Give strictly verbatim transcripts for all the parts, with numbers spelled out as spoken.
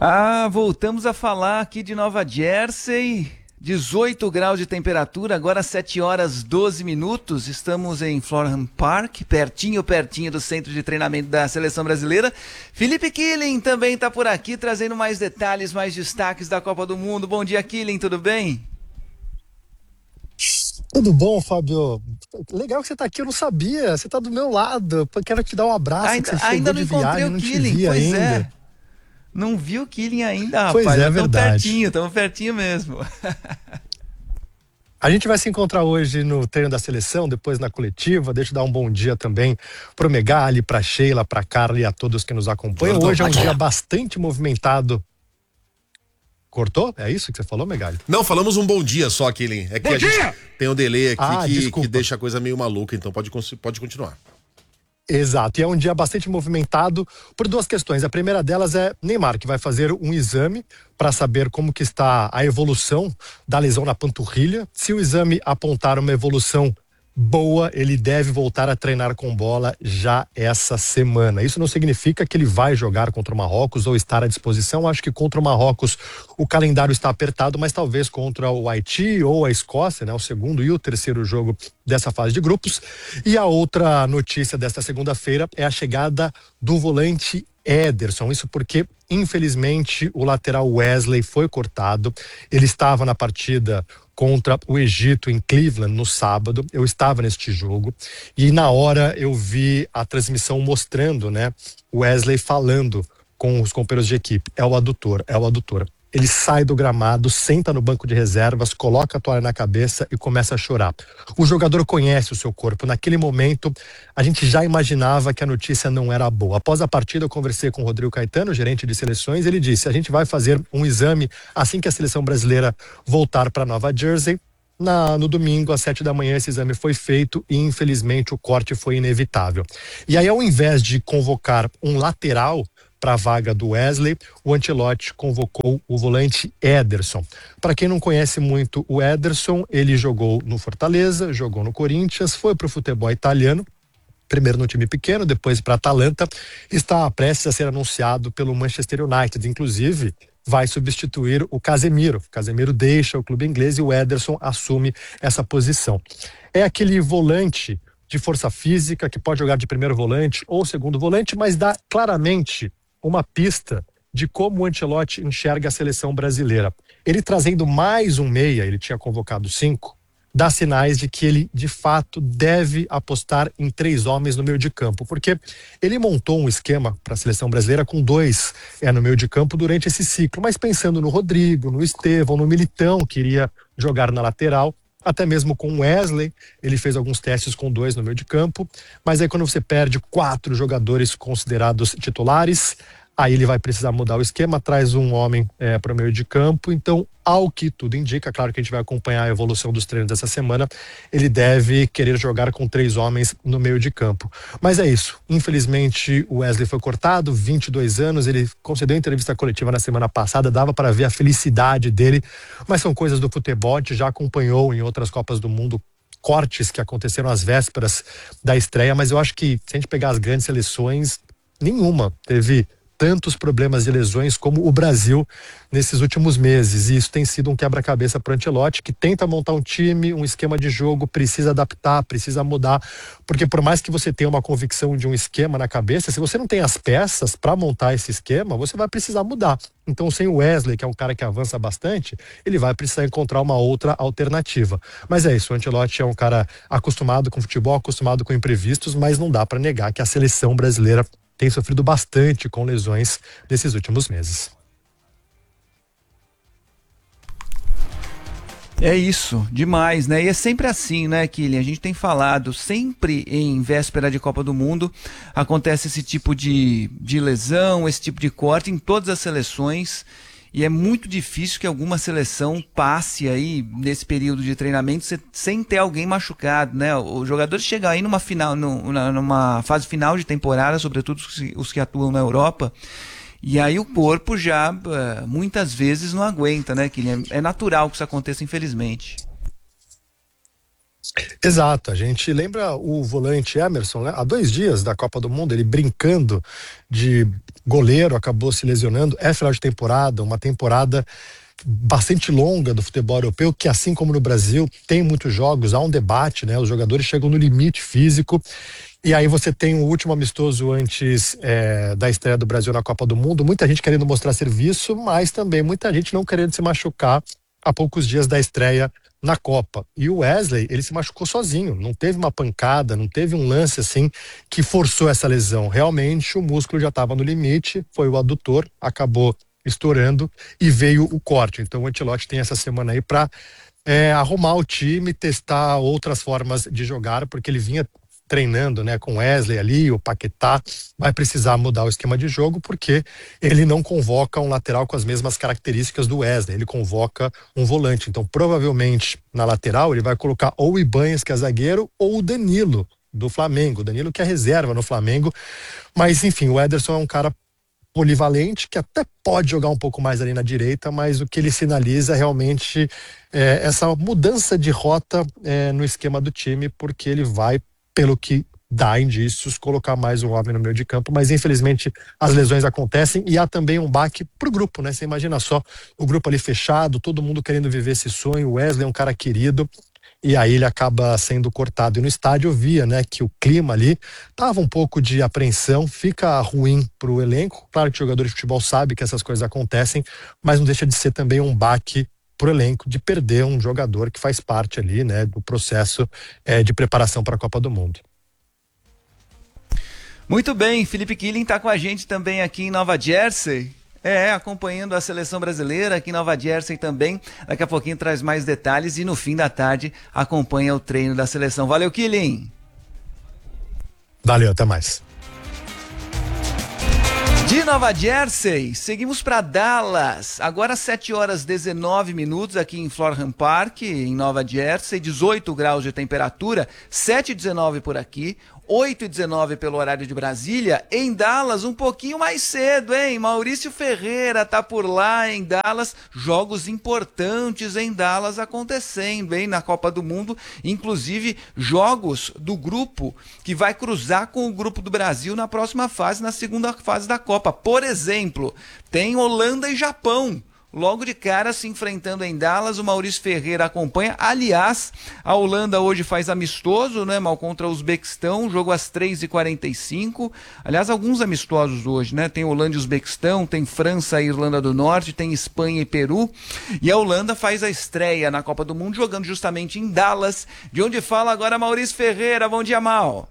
Ah, voltamos a falar aqui de Nova Jersey, dezoito graus de temperatura, agora sete horas doze minutos, estamos em Florham Park, pertinho, pertinho do centro de treinamento da Seleção Brasileira. Felipe Killing também está por aqui, trazendo mais detalhes, mais destaques da Copa do Mundo. Bom dia, Killing, tudo bem? Tudo bom, Fábio? Legal que você está aqui, eu não sabia, você está do meu lado, eu quero te dar um abraço, Ainda, que você ainda chegou não de encontrei viagem, o não te Killing, vi pois ainda. é. Não viu o Killing ainda, rapaz. Pois é, Estamos verdade. pertinho, estamos pertinho mesmo. A gente vai se encontrar hoje no treino da seleção, depois na coletiva. Deixa eu dar um bom dia também pro Megali, pra Sheila, pra Carla e a todos que nos acompanham. Hoje é um dia bastante movimentado. Cortou? É isso que você falou, Megali? Não, falamos um bom dia só, Killing. É que Bom a gente dia! tem um delay aqui Ah, que, desculpa. que deixa a coisa meio maluca, então pode, pode continuar. Exato, e é um dia bastante movimentado por duas questões. A primeira delas é Neymar, que vai fazer um exame para saber como que está a evolução da lesão na panturrilha. Se o exame apontar uma evolução boa, ele deve voltar a treinar com bola já essa semana. Isso não significa que ele vai jogar contra o Marrocos ou estar à disposição. Acho que contra o Marrocos o calendário está apertado, mas talvez contra o Haiti ou a Escócia, né, o segundo e o terceiro jogo dessa fase de grupos. E a outra notícia desta segunda-feira é a chegada do volante Ederson. Isso porque, infelizmente, o lateral Wesley foi cortado. Ele estava na partida contra o Egito em Cleveland no sábado. Eu estava neste jogo e na hora eu vi a transmissão mostrando, né, Wesley falando com os companheiros de equipe. É o adutor, é o adutor. Ele sai do gramado, senta no banco de reservas, coloca a toalha na cabeça e começa a chorar. O jogador conhece o seu corpo. Naquele momento, a gente já imaginava que a notícia não era boa. Após a partida, eu conversei com o Rodrigo Caetano, gerente de seleções. Ele disse: a gente vai fazer um exame assim que a seleção brasileira voltar para Nova Jersey. Na, no domingo, às sete da manhã, esse exame foi feito e, infelizmente, o corte foi inevitável. E aí, ao invés de convocar um lateral para a vaga do Wesley, o Ancelotti convocou o volante Ederson. Para quem não conhece muito o Ederson, ele jogou no Fortaleza, jogou no Corinthians, foi para o futebol italiano, primeiro no time pequeno, depois para a Atalanta, está prestes a ser anunciado pelo Manchester United, inclusive vai substituir o Casemiro. O Casemiro deixa o clube inglês e o Ederson assume essa posição. É aquele volante de força física que pode jogar de primeiro volante ou segundo volante, mas dá claramente uma pista de como o Ancelotti enxerga a seleção brasileira. Ele trazendo mais um meia, ele tinha convocado cinco, dá sinais de que ele, de fato, deve apostar em três homens no meio de campo, porque ele montou um esquema para a seleção brasileira com dois é, no meio de campo durante esse ciclo, mas pensando no Rodrigo, no Estevão, no Militão, que iria jogar na lateral, até mesmo com o Wesley, ele fez alguns testes com dois no meio de campo, mas aí quando você perde quatro jogadores considerados titulares, aí ele vai precisar mudar o esquema, traz um homem é, para o meio de campo. Então, ao que tudo indica, claro que a gente vai acompanhar a evolução dos treinos dessa semana, ele deve querer jogar com três homens no meio de campo. Mas é isso, infelizmente o Wesley foi cortado, vinte e dois anos, ele concedeu entrevista coletiva na semana passada, dava para ver a felicidade dele, mas são coisas do futebol, a gente já acompanhou em outras Copas do Mundo cortes que aconteceram às vésperas da estreia, mas eu acho que se a gente pegar as grandes seleções, nenhuma teve tantos problemas de lesões como o Brasil nesses últimos meses, e isso tem sido um quebra-cabeça para o Ancelotti, que tenta montar um time, um esquema de jogo, precisa adaptar, precisa mudar, porque por mais que você tenha uma convicção de um esquema na cabeça, se você não tem as peças para montar esse esquema, você vai precisar mudar. Então, sem o Wesley, que é um cara que avança bastante, ele vai precisar encontrar uma outra alternativa. Mas é isso, o Ancelotti é um cara acostumado com futebol, acostumado com imprevistos, mas não dá para negar que a seleção brasileira tem sofrido bastante com lesões nesses últimos meses. É isso, demais, né? E é sempre assim, né, Killing? A gente tem falado, sempre em véspera de Copa do Mundo, acontece esse tipo de, de lesão, esse tipo de corte em todas as seleções, e é muito difícil que alguma seleção passe aí, nesse período de treinamento, sem ter alguém machucado, né? O jogador chega aí numa, final, numa fase final de temporada, sobretudo os que atuam na Europa, e aí o corpo já, muitas vezes, não aguenta, né, Killing? É natural que isso aconteça, infelizmente. Exato, a gente lembra o volante Emerson, né? Há dois dias da Copa do Mundo, ele brincando de goleiro, acabou se lesionando. É final de temporada, uma temporada bastante longa do futebol europeu, que assim como no Brasil, tem muitos jogos, há um debate, né? Os jogadores chegam no limite físico. E aí você tem o último amistoso antes é, da estreia do Brasil na Copa do Mundo, muita gente querendo mostrar serviço, mas também muita gente não querendo se machucar a poucos dias da estreia na Copa. E o Wesley, ele se machucou sozinho, não teve uma pancada, não teve um lance assim que forçou essa lesão. Realmente o músculo já estava no limite, foi o adutor, acabou estourando e veio o corte. Então o Ancelotti tem essa semana aí para é, arrumar o time, testar outras formas de jogar, porque ele vinha treinando, né, com Wesley ali, o Paquetá, vai precisar mudar o esquema de jogo, porque ele não convoca um lateral com as mesmas características do Wesley, ele convoca um volante. Então, provavelmente, na lateral, ele vai colocar ou o Ibanez, que é zagueiro, ou o Danilo, do Flamengo. O Danilo que é reserva no Flamengo. Mas, enfim, o Ederson é um cara polivalente, que até pode jogar um pouco mais ali na direita, mas o que ele sinaliza realmente é essa mudança de rota é, no esquema do time, porque ele vai, pelo que dá indícios, colocar mais um homem no meio de campo, mas infelizmente as lesões acontecem e há também um baque pro grupo, né? Você imagina só, o grupo ali fechado, todo mundo querendo viver esse sonho, o Wesley é um cara querido, e aí ele acaba sendo cortado. E no estádio eu via, né, que o clima ali tava um pouco de apreensão, fica ruim pro elenco. Claro que o jogador de futebol sabe que essas coisas acontecem, mas não deixa de ser também um baque pro elenco de perder um jogador que faz parte ali, né, do processo é, de preparação para a Copa do Mundo. Muito bem, Felipe Killing está com a gente também aqui em Nova Jersey. É, acompanhando a seleção brasileira aqui em Nova Jersey também. Daqui a pouquinho traz mais detalhes e no fim da tarde acompanha o treino da seleção. Valeu, Killing! Valeu, até mais. De Nova Jersey, seguimos para Dallas. Agora sete horas e dezenove minutos aqui em Florham Park, em Nova Jersey, dezoito graus de temperatura, sete e dezenove por aqui, oito e dezenove pelo horário de Brasília. Em Dallas, um pouquinho mais cedo, hein? Maurício Ferreira tá por lá em Dallas. Jogos importantes em Dallas acontecendo, hein? Na Copa do Mundo, inclusive jogos do grupo que vai cruzar com o grupo do Brasil na próxima fase, na segunda fase da Copa. Por exemplo, tem Holanda e Japão. Logo de cara se enfrentando em Dallas, o Maurício Ferreira acompanha. Aliás, a Holanda hoje faz amistoso, né, mal, contra o Uzbequistão, jogo às três e quarenta e cinco. Aliás, alguns amistosos hoje, né? Tem Holanda e Uzbequistão, tem França e Irlanda do Norte, tem Espanha e Peru. E a Holanda faz a estreia na Copa do Mundo, jogando justamente em Dallas, de onde fala agora Maurício Ferreira. Bom dia, Mal.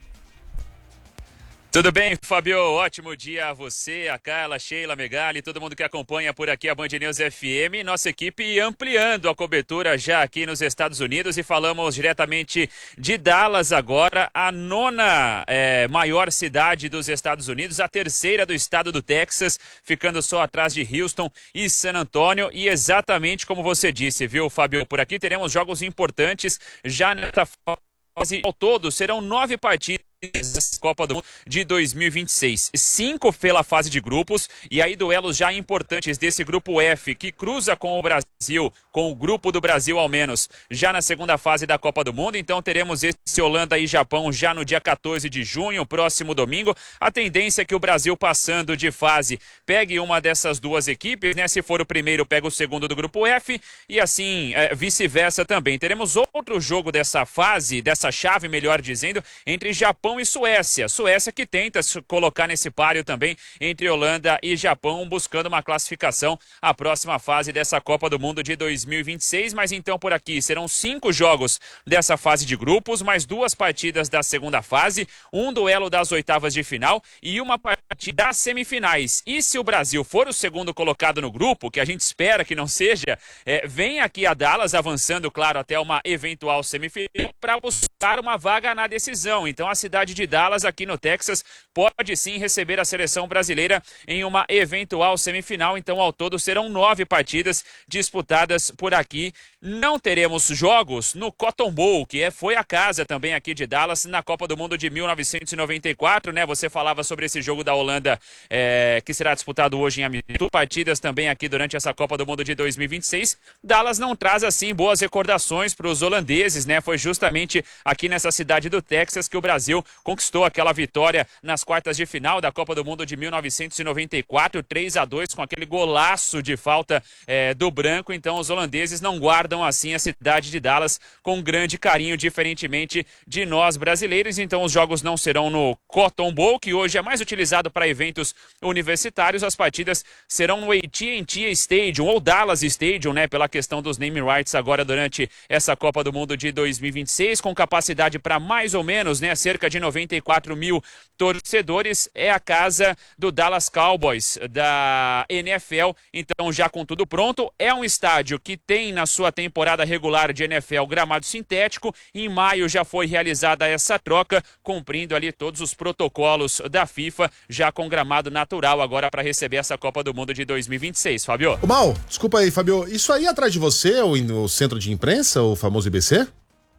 Tudo bem, Fabio? Ótimo dia a você, a Carla, a Sheila, a Megali, todo mundo que acompanha por aqui a Band News F M. Nossa equipe ampliando a cobertura já aqui nos Estados Unidos e falamos diretamente de Dallas agora, a nona é, maior cidade dos Estados Unidos, a terceira do estado do Texas, ficando só atrás de Houston e San Antonio. E exatamente como você disse, viu, Fabio? Por aqui teremos jogos importantes já nessa fase. Ao todo, serão nove partidas Copa do Mundo de dois mil e vinte e seis, cinco pela fase de grupos, e aí duelos já importantes desse grupo F, que cruza com o Brasil, com o grupo do Brasil ao menos, já na segunda fase da Copa do Mundo. Então teremos esse Holanda e Japão já no dia quatorze de junho, próximo domingo. A tendência é que o Brasil, passando de fase, pegue uma dessas duas equipes, né? Se for o primeiro, pega o segundo do grupo F, e assim é, vice-versa também. Teremos outro jogo dessa fase, dessa chave, melhor dizendo, entre Japão e Suécia. Suécia que tenta se colocar nesse páreo também entre Holanda e Japão, buscando uma classificação à próxima fase dessa Copa do Mundo de dois mil e vinte e seis. Mas então por aqui serão cinco jogos dessa fase de grupos, mais duas partidas da segunda fase, um duelo das oitavas de final e uma partida das semifinais. E se o Brasil for o segundo colocado no grupo, que a gente espera que não seja, é, vem aqui a Dallas avançando, claro, até uma eventual semifinal para buscar uma vaga na decisão. Então a cidade de Dallas, aqui no Texas, pode sim receber a seleção brasileira em uma eventual semifinal. Então ao todo serão nove partidas disputadas por aqui. Não teremos jogos no Cotton Bowl, que é, foi a casa também aqui de Dallas na Copa do Mundo de mil novecentos e noventa e quatro, né? Você falava sobre esse jogo da Holanda é, que será disputado hoje em Amitu. Partidas também aqui durante essa Copa do Mundo de dois mil e vinte e seis. Dallas não traz assim boas recordações para os holandeses, né? Foi justamente aqui nessa cidade do Texas que o Brasil conquistou aquela vitória nas quartas de final da Copa do Mundo de mil novecentos e noventa e quatro, três a dois, com aquele golaço de falta é, do branco. Então os holandeses não guardam assim a cidade de Dallas com grande carinho, diferentemente de nós brasileiros. Então os jogos não serão no Cotton Bowl, que hoje é mais utilizado para eventos universitários. As partidas serão no A T and T Stadium ou Dallas Stadium, né, pela questão dos name rights agora durante essa Copa do Mundo de dois mil e vinte e seis, com capacidade para mais ou menos, né, cerca de noventa e quatro mil torcedores. É a casa do Dallas Cowboys da N F L. Então já com tudo pronto, é um estádio que tem na sua temporada regular de N F L gramado sintético. Em maio já foi realizada essa troca, cumprindo ali todos os protocolos da FIFA, já com gramado natural agora para receber essa Copa do Mundo de dois mil e vinte e seis, Fábio. Ô, Mal, desculpa aí, Fábio. Isso aí atrás de você, o, o centro de imprensa, o famoso I B C?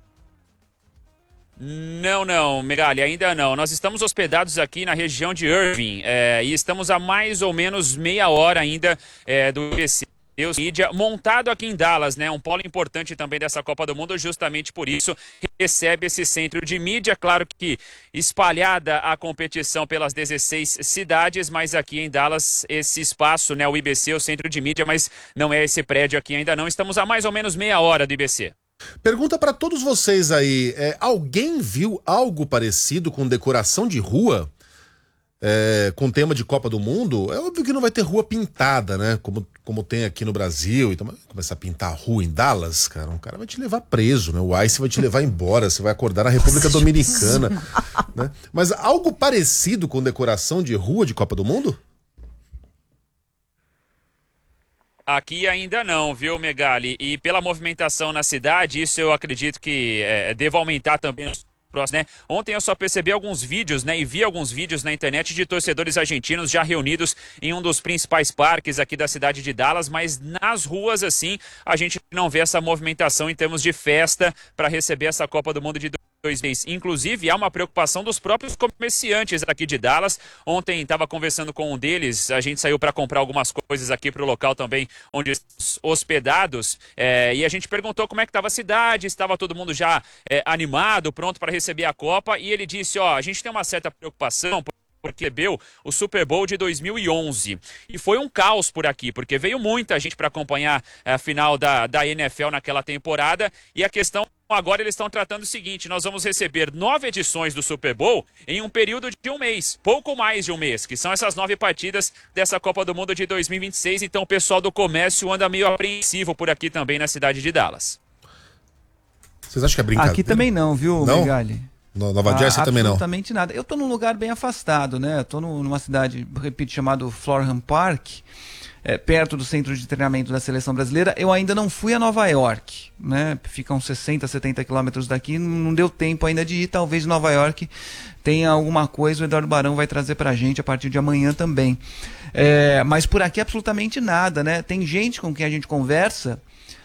Não, não, Megali, ainda não. Nós estamos hospedados aqui na região de Irving é, e estamos a mais ou menos meia hora ainda é, do I B C. Mídia, montado aqui em Dallas, né? Um polo importante também dessa Copa do Mundo, justamente por isso recebe esse centro de mídia. Claro que espalhada a competição pelas dezesseis cidades, mas aqui em Dallas esse espaço, né? O I B C, o centro de mídia, mas não é esse prédio aqui ainda não. Estamos a mais ou menos meia hora do I B C. Pergunta pra todos vocês aí, é, alguém viu algo parecido com decoração de rua? É, com tema de Copa do Mundo? É óbvio que não vai ter rua pintada, né? Como, como tem aqui no Brasil. Então, começar a pintar a rua em Dallas, cara, um cara vai te levar preso, né? O ICE vai te levar embora, você vai acordar na República Dominicana, né? Mas algo parecido com decoração de rua de Copa do Mundo? Aqui ainda não, viu, Megali? E pela movimentação na cidade, isso eu acredito que é, deva aumentar também nos próximos, né? Ontem eu só percebi alguns vídeos, né? E vi alguns vídeos na internet de torcedores argentinos já reunidos em um dos principais parques aqui da cidade de Dallas, mas nas ruas, assim, a gente não vê essa movimentação em termos de festa para receber essa Copa do Mundo de dois mil e vinte. Inclusive, há uma preocupação dos próprios comerciantes aqui de Dallas. Ontem estava conversando com um deles, a gente saiu para comprar algumas coisas aqui para o local também onde estamos hospedados, é, e a gente perguntou como é que estava a cidade, estava todo mundo já é, animado, pronto para receber a Copa, e ele disse, ó, a gente tem uma certa preocupação porque recebeu o Super Bowl de dois mil e onze. E foi um caos por aqui, porque veio muita gente para acompanhar a final da, da N F L naquela temporada, e a questão agora eles estão tratando o seguinte, nós vamos receber nove edições do Super Bowl em um período de um mês, pouco mais de um mês, que são essas nove partidas dessa Copa do Mundo de dois mil e vinte e seis, então o pessoal do comércio anda meio apreensivo por aqui também na cidade de Dallas. Vocês acham que é brincadeira? Aqui também não, viu, Não? Megali? No Nova Jersey ah, também não? Absolutamente nada. Eu tô num lugar bem afastado, né? Eu tô no, numa cidade, repito, chamado Florham Park, é, perto do centro de treinamento da seleção brasileira. Eu ainda não fui a Nova York, né? Fica uns sessenta, setenta quilômetros daqui, não deu tempo ainda de ir. Talvez Nova York tenha alguma coisa, o Eduardo Barão vai trazer pra gente a partir de amanhã também. É, mas por aqui absolutamente nada, né? Tem gente com quem a gente conversa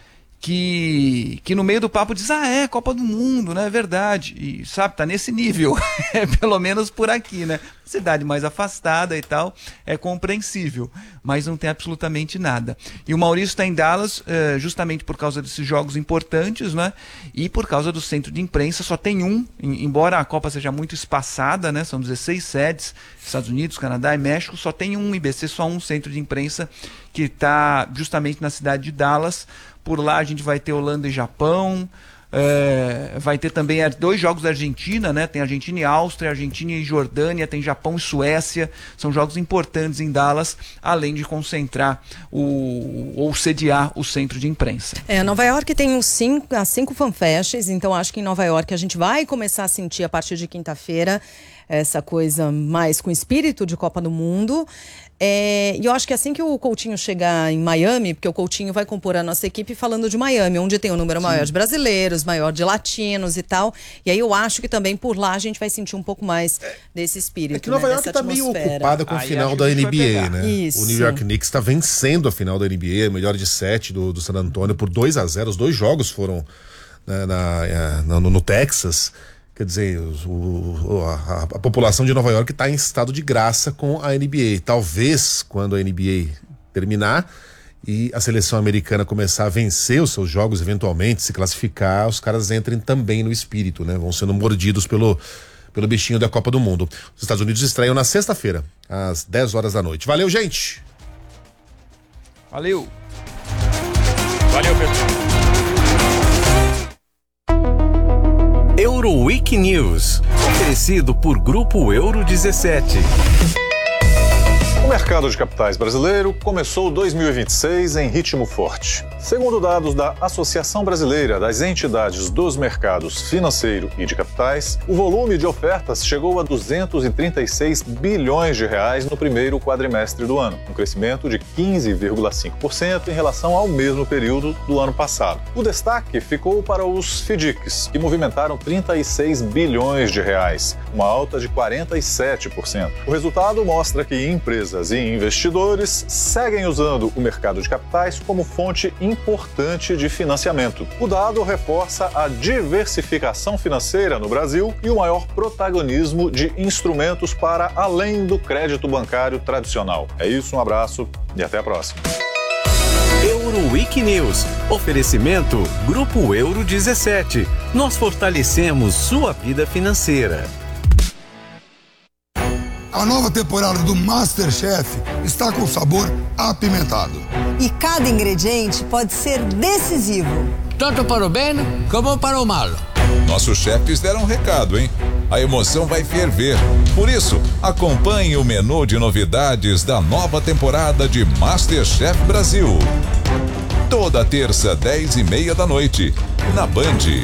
que, que no meio do papo diz, ah, é, Copa do Mundo, né? É verdade. E, sabe, tá nesse nível, pelo menos por aqui, né? Cidade mais afastada e tal, é compreensível, mas não tem absolutamente nada. E o Maurício está em Dallas eh, justamente por causa desses jogos importantes, né? E por causa do centro de imprensa, só tem um, em, embora a Copa seja muito espaçada, né? São dezesseis sedes, Estados Unidos, Canadá e México, só tem um I B C, só um centro de imprensa que está justamente na cidade de Dallas. Por lá a gente vai ter Holanda e Japão, é, vai ter também dois jogos da Argentina, né? Tem Argentina e Áustria, Argentina e Jordânia, tem Japão e Suécia, são jogos importantes em Dallas, além de concentrar o, ou sediar o centro de imprensa. É, Nova York tem os cinco, as cinco fanfests, então acho que em Nova York a gente vai começar a sentir a partir de quinta-feira essa coisa mais com espírito de Copa do Mundo. É, e eu acho que assim que o Coutinho chegar em Miami, porque o Coutinho vai compor a nossa equipe falando de Miami, onde tem um número Sim. maior de brasileiros, maior de latinos e tal. E aí eu acho que também por lá a gente vai sentir um pouco mais é, desse espírito. É que Nova né, York está meio ocupada com a aí final da N B A, né? Isso. O New York Knicks está vencendo a final da N B A, melhor de sete do, do San Antonio por dois a zero. Os dois jogos foram né, na, na, no, no Texas. Quer dizer, o, a, a população de Nova York está em estado de graça com a N B A. Talvez, quando a N B A terminar e a seleção americana começar a vencer os seus jogos, eventualmente, se classificar, os caras entrem também no espírito, né? Vão sendo mordidos pelo, pelo bichinho da Copa do Mundo. Os Estados Unidos estreiam na sexta-feira, às dez horas da noite. Valeu, gente! Valeu! Valeu, pessoal! Euroweek News, oferecido por Grupo Euro dezessete. O mercado de capitais brasileiro começou dois mil e vinte e seis em ritmo forte. Segundo dados da Associação Brasileira das Entidades dos Mercados Financeiro e de Capitais, o volume de ofertas chegou a duzentos e trinta e seis bilhões de reais no primeiro quadrimestre do ano, um crescimento de quinze vírgula cinco por cento em relação ao mesmo período do ano passado. O destaque ficou para os FDICs, que movimentaram trinta e seis bilhões de reais, uma alta de quarenta e sete por cento. O resultado mostra que empresas e investidores seguem usando o mercado de capitais como fonte importante de financiamento. O dado reforça a diversificação financeira no Brasil e o maior protagonismo de instrumentos para além do crédito bancário tradicional. É isso, um abraço e até a próxima. Euroweek News. Oferecimento Grupo Euro dezessete. Nós fortalecemos sua vida financeira. A nova temporada do MasterChef está com sabor apimentado. E cada ingrediente pode ser decisivo. Tanto para o bem como para o mal. Nossos chefes deram um recado, hein? A emoção vai ferver. Por isso, acompanhe o menu de novidades da nova temporada de MasterChef Brasil. Toda terça, dez e meia da noite, na Band.